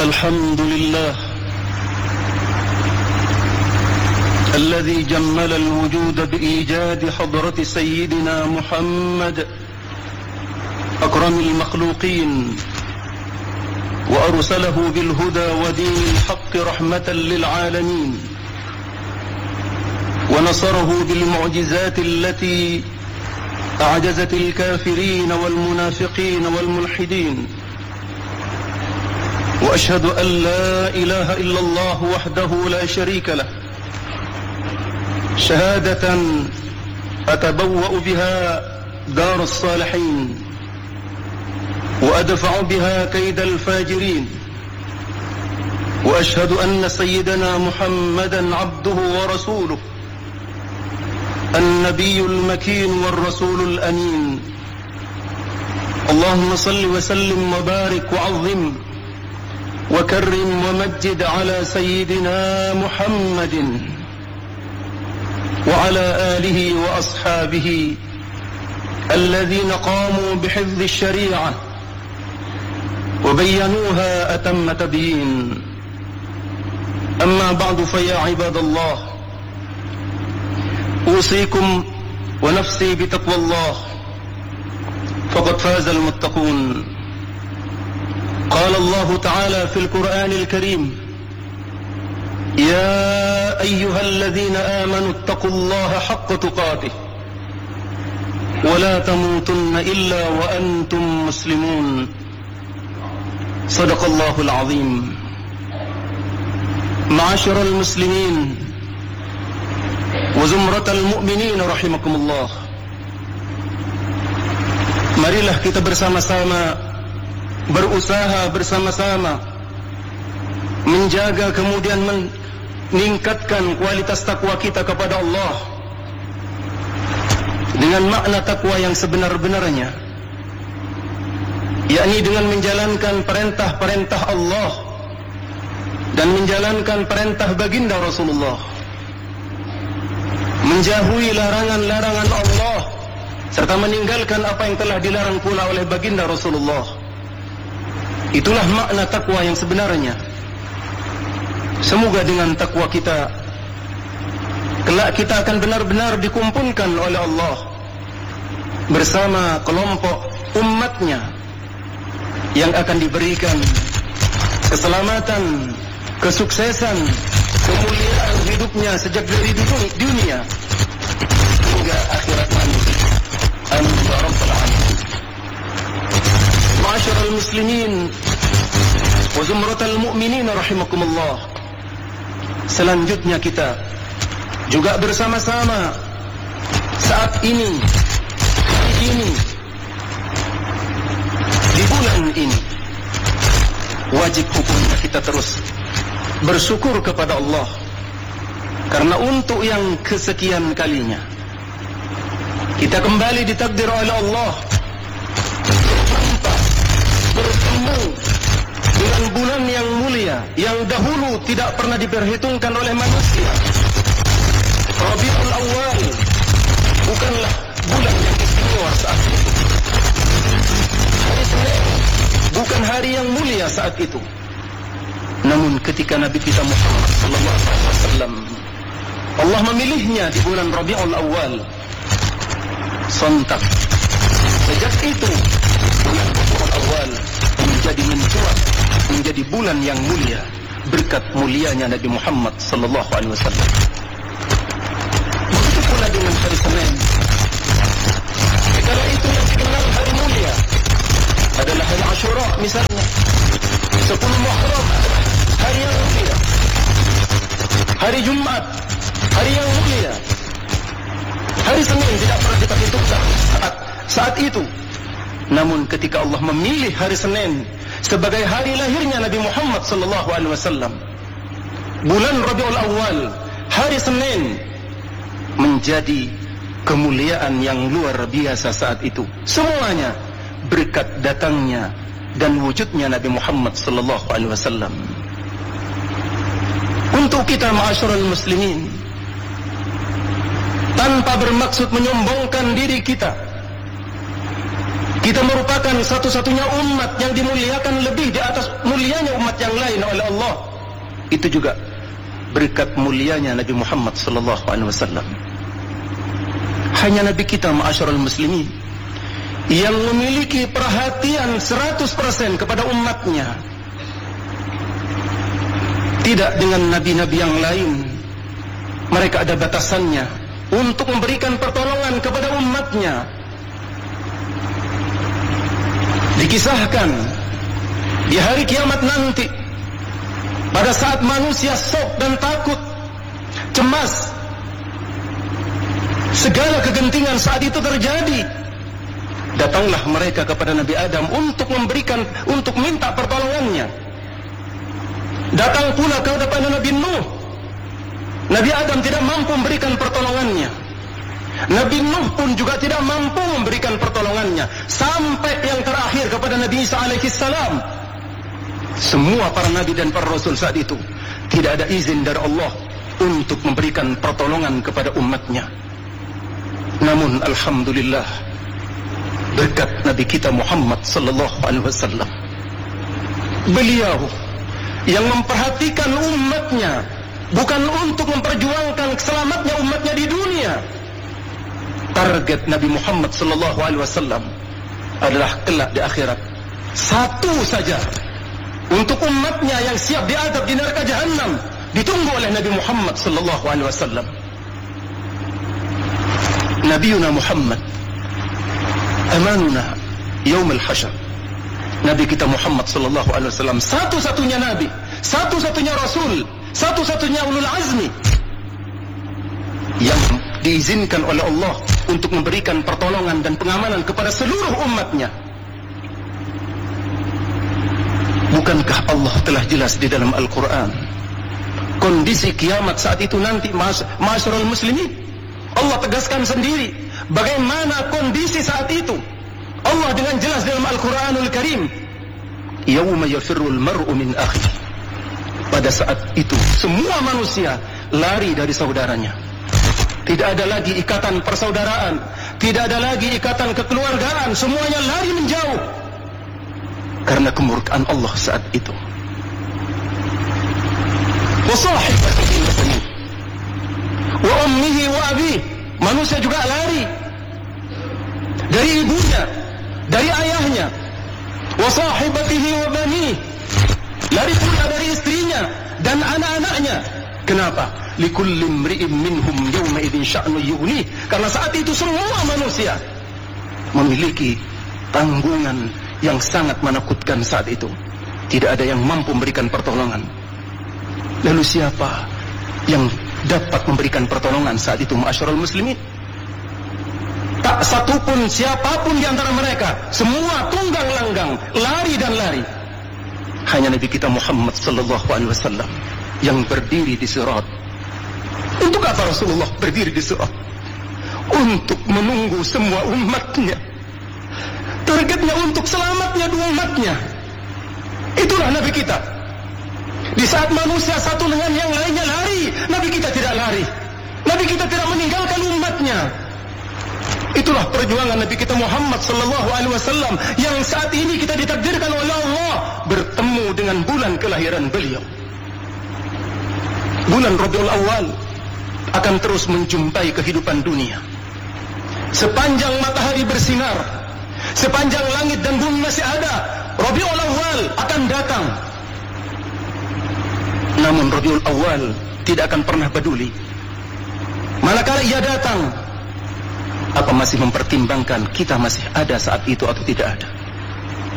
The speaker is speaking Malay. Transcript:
الحمد لله الذي جمل الوجود بإيجاد حضرة سيدنا محمد أكرم المخلوقين، وأرسله بالهدى ودين الحق رحمة للعالمين، ونصره بالمعجزات التي أعجزت الكافرين والمنافقين والملحدين. وأشهد أن لا إله إلا الله وحده لا شريك له، شهادة أتبوأ بها دار الصالحين وأدفع بها كيد الفاجرين. وأشهد أن سيدنا محمدا عبده ورسوله، النبي المكين والرسول الأمين. اللهم صل وسلم وبارك وعظم وكرم ومجد على سيدنا محمد وعلى آله وأصحابه الذين قاموا بحفظ الشريعة وبينوها أتم تبيين. أما بعد، فيا عباد الله، أوصيكم ونفسي بتقوى الله، فقد فاز المتقون. قال الله تعالى في القرآن الكريم: يا أيها الذين آمنوا اتقوا الله حق تقاته ولا تموتن إلا وأنتم مسلمون. صدق الله العظيم. معاشر المسلمين وزمرة المؤمinin rahimakumullah, marilah kita bersama-sama berusaha bersama-sama menjaga kemudian meningkatkan kualitas takwa kita kepada Allah dengan makna takwa yang sebenar-benarnya, yakni dengan menjalankan perintah-perintah Allah dan menjalankan perintah baginda Rasulullah, menjauhi larangan-larangan Allah serta meninggalkan apa yang telah dilarang pula oleh baginda Rasulullah. Itulah makna takwa yang sebenarnya. Semoga dengan takwa kita kelak kita akan benar-benar dikumpulkan oleh Allah bersama kelompok umatnya yang akan diberikan keselamatan, kesuksesan, kemuliaan hidupnya sejak dari dunia hingga akhirat nanti. Amin ya rabbal alamin. Ma'asyiral muslimin wa zumratal mu'minin rahimakumullah, selanjutnya kita juga bersama-sama saat ini, hari ini, di bulan ini, wajib hukumnya kita terus bersyukur kepada Allah, karena untuk yang kesekian kalinya kita kembali ditakdir oleh Allah bertemu dengan bulan yang mulia yang dahulu tidak pernah diperhitungkan oleh manusia. Rabiul Awal bukanlah bulan yang istimewa saat itu. Hari Senin bukan hari yang mulia saat itu. Namun ketika Nabi kita Muhammad sallallahu alaihi wasallam, Allah memilihnya di bulan Rabiul Awal, sontak sejak itu bulan Rabiul Awal menjadi mencuat menjadi bulan yang mulia berkat mulianya Nabi Muhammad sallallahu alaihi wasallam. Begitu pula dengan hari Senin. Kala itu yang dikenal hari mulia adalah hari Ashura misalnya. 10 Muharram hari yang mulia. Hari Jumat hari yang mulia. Hari Senin tidak pernah diperhitungkan saat itu. Namun ketika Allah memilih hari Senin sebagai hari lahirnya Nabi Muhammad sallallahu alaihi wasallam, bulan Rabiul Awal, hari Senin menjadi kemuliaan yang luar biasa saat itu. Semuanya berkat datangnya dan wujudnya Nabi Muhammad sallallahu alaihi wasallam. Untuk kita ma'asyiral muslimin, tanpa bermaksud menyombongkan diri kita, kita merupakan satu-satunya umat yang dimuliakan lebih di atas mulianya umat yang lain oleh Allah, itu juga berkat mulianya Nabi Muhammad sallallahu alaihi wasallam. Hanya Nabi kita ma'asyiral muslimin yang memiliki perhatian 100% kepada umatnya. Tidak dengan nabi-nabi yang lain. Mereka ada batasannya untuk memberikan pertolongan kepada umatnya. Dikisahkan di hari kiamat nanti, pada saat manusia sok dan takut, cemas, segala kegentingan saat itu terjadi, datanglah mereka kepada Nabi Adam untuk minta pertolongannya. Datang pula kepada Nabi Nuh. Nabi Adam tidak mampu memberikan pertolongannya. Nabi Nuh pun juga tidak mampu memberikan pertolongannya. Sampai yang terakhir kepada Nabi Isa alaihissalam. Semua para nabi dan para rasul saat itu tidak ada izin dari Allah untuk memberikan pertolongan kepada umatnya. Namun alhamdulillah, berkat Nabi kita Muhammad sallallahu alaihi wasallam, beliau yang memperhatikan umatnya, bukan untuk memperjuangkan selamatnya umatnya di dunia. Target Nabi Muhammad sallallahu alaihi wasallam adalah kelak di akhirat satu saja, untuk umatnya yang siap diadab di neraka Jahannam, ditunggu oleh Nabi Muhammad sallallahu alaihi wasallam. Nabiuna Muhammad amanuna yaumil hasyr. Nabi kita Muhammad sallallahu alaihi wasallam satu-satunya nabi, satu-satunya rasul, satu-satunya ulul azmi yang diizinkan oleh Allah untuk memberikan pertolongan dan pengamanan kepada seluruh umatnya. Bukankah Allah telah jelas di dalam Al-Quran kondisi kiamat saat itu nanti, ma'asyiral muslimin? Allah tegaskan sendiri bagaimana kondisi saat itu. Allah dengan jelas dalam Al-Quranul Karim, yauma yafirrul mar'u min akhihi. Pada saat itu semua manusia lari dari saudaranya. Tidak ada lagi ikatan persaudaraan, tidak ada lagi ikatan kekeluargaan, semuanya lari menjauh karena kemurkaan Allah saat itu. Wa sahibatihi wa banihi wa ummihi wa abihi. Manusia juga lari dari ibunya, dari ayahnya. Wa sahibatihi wa banihi, lari pula dari istrinya dan anak-anaknya. Kenapa? Likulli imri'in minhum yawma idzin sya'nu yughni. Karena saat itu semua manusia memiliki tanggungan yang sangat menakutkan saat itu. Tidak ada yang mampu memberikan pertolongan. Lalu siapa yang dapat memberikan pertolongan saat itu, ma'asyiral muslimin? Tak satupun, siapapun di antara mereka. Semua tunggang langgang, lari dan lari. Hanya Nabi kita Muhammad sallallahu alaihi wasallam yang berdiri di sirat. Untuk apa Rasulullah berdiri di sirat? Untuk menunggu semua umatnya. Targetnya untuk selamatnya dua umatnya. Itulah Nabi kita. Di saat manusia satu dengan yang lainnya lari, Nabi kita tidak lari. Nabi kita tidak meninggalkan umatnya. Itulah perjuangan Nabi kita Muhammad sallallahu alaihi wasallam yang saat ini kita ditakdirkan oleh Allah bertemu dengan bulan kelahiran beliau. Bulan Rabiul Awal akan terus menjumpai kehidupan dunia. Sepanjang matahari bersinar, sepanjang langit dan bumi masih ada, Rabiul Awal akan datang. Namun Rabiul Awal tidak akan pernah peduli. Manakala ia datang, apa masih mempertimbangkan kita masih ada saat itu atau tidak ada?